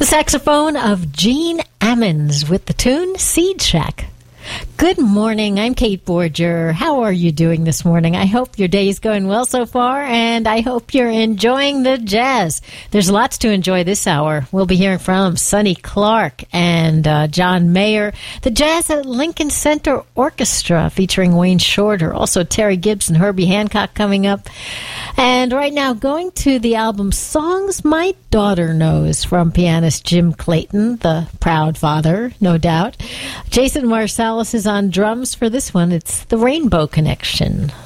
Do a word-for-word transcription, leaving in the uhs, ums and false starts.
The saxophone of Gene Ammons with the tune Seed Shack. Good morning. I'm Kate Borger. How are you doing this morning? I hope your day is going well so far, and I hope you're enjoying the jazz. There's lots to enjoy this hour. We'll be hearing from Sonny Clark and uh, John Mayer, the Jazz at Lincoln Center Orchestra featuring Wayne Shorter, also Terry Gibbs and Herbie Hancock coming up. And right now, going to the album Songs My Daughter Knows from pianist Jim Clayton, the proud father, no doubt. Jason Marsalis is on drums for this one. It's the Rainbow Connection.